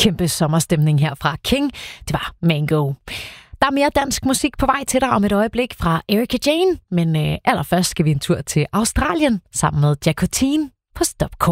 kæmpe sommerstemning her fra King. Det var Mango. Der er mere dansk musik på vej til dig om et øjeblik fra Erika Jane, men allerførst skal vi en tur til Australien sammen med Jacotine på Stop Call.